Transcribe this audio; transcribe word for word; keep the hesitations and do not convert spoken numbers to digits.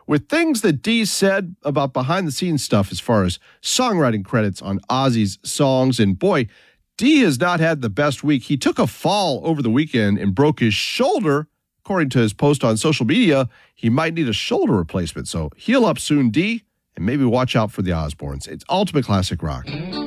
with things that Dee said about behind-the-scenes stuff as far as songwriting credits on Ozzy's songs. And boy, Dee has not had the best week. He took a fall over the weekend and broke his shoulder. According to his post on social media, he might need a shoulder replacement. So heal up soon, Dee, and maybe watch out for the Osbournes. It's Ultimate Classic Rock.